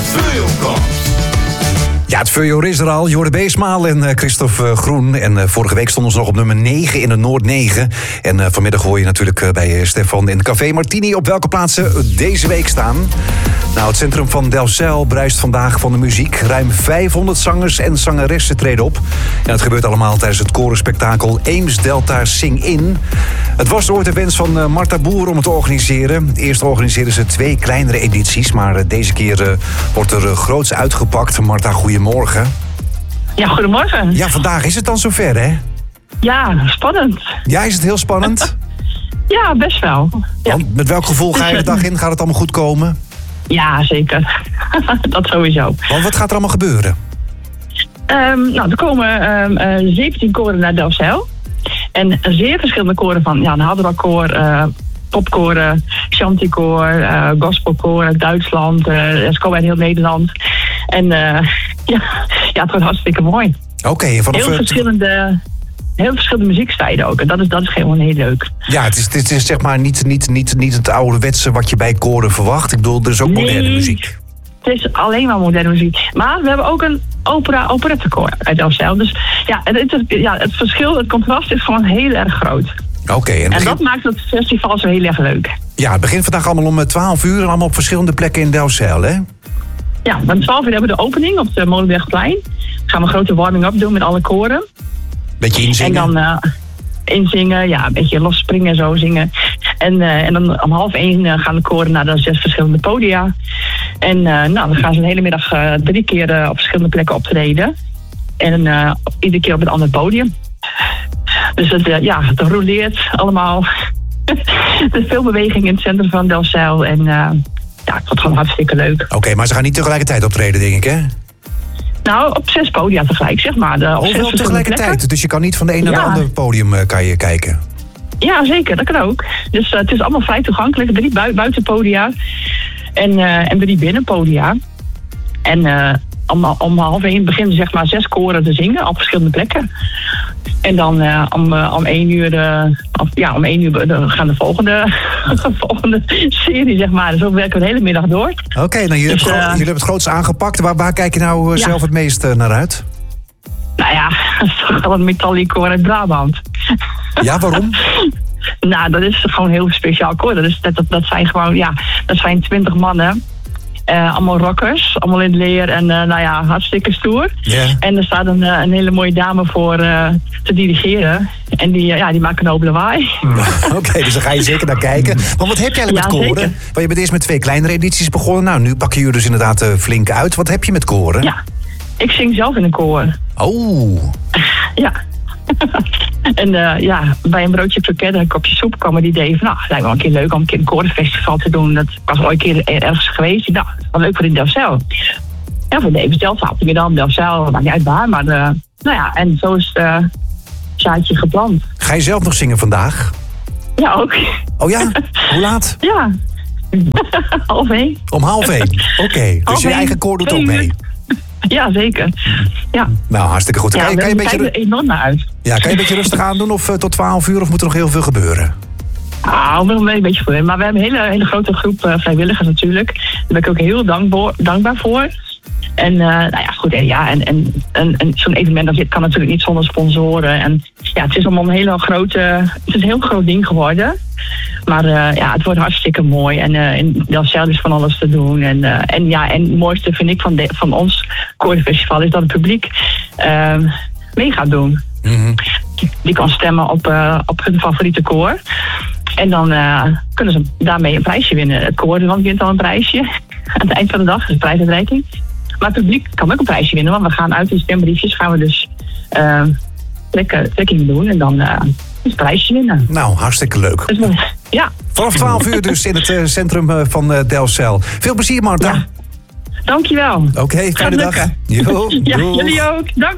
Feuillon komt. Ja, het Feuillon is er al. Jorde Beesmaal en Christophe Groen. En vorige week stonden ze nog op nummer 9 in de Noord 9. En vanmiddag hoor je natuurlijk bij Stefan in Café Martini op welke plaatsen deze week staan. Nou, het centrum van Delfzijl bruist vandaag van de muziek. Ruim 500 zangers en zangeressen treden op. En het gebeurt allemaal tijdens het korenspektakel Eems Delta Sing In. Het was ooit de wens van Marta Boer om het te organiseren. Eerst organiseerden ze 2 kleinere edities, maar deze keer wordt er groots uitgepakt. Marta, goedemorgen. Ja, goedemorgen. Ja, vandaag is het dan zover, hè? Ja, spannend. Ja, is het heel spannend? Ja, best wel. Ja. Want met welk gevoel ga je de dag in? Gaat het allemaal goed komen? Ja, zeker. Dat sowieso. Want wat gaat er allemaal gebeuren? Er komen 17 koren naar Delfzijl. En zeer verschillende koren van een Haderlakkoor, popkoren, chantykoor, gospelkoor uit Duitsland. Ze komen uit heel Nederland. En het wordt hartstikke mooi. Oké, heel verschillende muziekstijlen ook. En dat is gewoon heel leuk. Ja, het is zeg maar niet het ouderwetse wat je bij koren verwacht. Ik bedoel, er is ook moderne muziek. Het is alleen maar moderne muziek. Maar we hebben ook een operettekoor uit Delfzijl. Dus ja, het verschil, het contrast is gewoon heel erg groot. Oké. En dat maakt het festival zo heel erg leuk. Ja, het begint vandaag allemaal om 12 uur en allemaal op verschillende plekken in Delfzijl, hè? Ja, om 12 uur hebben we de opening op de Molenbergplein. Dan gaan we een grote warming-up doen met alle koren. Beetje inzingen? En dan inzingen, ja, een beetje losspringen en zo zingen. En dan om 12:30 gaan de koren naar de 6 verschillende podia. En dan gaan ze de hele middag 3 keer op verschillende plekken optreden. En iedere keer op een ander podium. Dus het roleert allemaal. Er is veel beweging in het centrum van Delfzijl. En het wordt gewoon hartstikke leuk. Oké, maar ze gaan niet tegelijkertijd optreden, denk ik, hè? Nou, op 6 podia tegelijk, zeg maar. Hoeveel tegelijkertijd? Plekken. Dus je kan niet van de een naar de andere podium kan je kijken? Ja, zeker. Dat kan ook. Dus het is allemaal vrij toegankelijk. 3 buitenpodia en 3 binnenpodia. En om 12:30 beginnen zeg maar 6 koren te zingen op verschillende plekken. En dan om 1 uur, om 1 uur gaan de volgende serie, zeg maar. Zo werken we de hele middag door. Oké, nou jullie hebben het grootst aangepakt. Waar kijk je nou zelf het meest naar uit? Nou ja, dat is toch wel een metallic-koor uit Brabant. Ja, waarom? Nou, dat is gewoon een heel speciaal koor. Dat zijn gewoon, dat zijn 20 mannen. Allemaal rockers, allemaal in het leer en hartstikke stoer. Yeah. En er staat een hele mooie dame voor te dirigeren. En die maakt een hoop lawaai. Oké, dus daar ga je zeker naar kijken. Maar wat heb jij met koren? Zeker. Want je bent eerst met 2 kleinere edities begonnen. Nou, nu pakken jullie dus inderdaad flink uit. Wat heb je met koren? Ja, ik zing zelf in een koor. Oh. Ja. En bij een broodje kroket en een kopje soep kwam het idee van, het lijkt wel een keer leuk om een keer een korenfestival te doen. Dat was ooit een keer ergens geweest. Nou, dat is wel leuk voor in Delfzijl. Ja, voor de Eems Delta had ik dan Delfzijl, maakt niet uit waar, maar en zo is het zaadje geplant. Ga je zelf nog zingen vandaag? Ja, ook. Oh ja? Hoe laat? Ja. 12:30. Om 12:30? Oké, dus je eigen koor doet ook mee? Ja, zeker. Ja. Nou, hartstikke goed. Ja, kan je er enorm naar uit. Ja, kan je een beetje rustig aan doen of tot 12 uur of moet er nog heel veel gebeuren? Een beetje goed. Maar we hebben een hele grote groep vrijwilligers natuurlijk. Daar ben ik ook heel dankbaar voor. En goed. En zo'n evenement dat kan natuurlijk niet zonder sponsoren. En ja, het is allemaal het is een heel groot ding geworden. Maar het wordt hartstikke mooi. En in Delfzijl is van alles te doen. En het mooiste vind ik van ons korenfestival is dat het publiek mee gaat doen. Mm-hmm. Die kan stemmen op hun favoriete koor. En dan kunnen ze daarmee een prijsje winnen. Het koor wint dan een prijsje aan het eind van de dag, dus prijsuitreiking. Maar het publiek kan ook een prijsje winnen, want we gaan uit de stembriefjes gaan we dus trekkingen doen en dan een prijsje winnen. Nou, hartstikke leuk. Dus, ja. Vanaf 12 uur dus in het centrum van Delfzijl. Veel plezier, Marta. Ja. Dankjewel. Oké, fijne dag. Ja, jullie ook. Dank.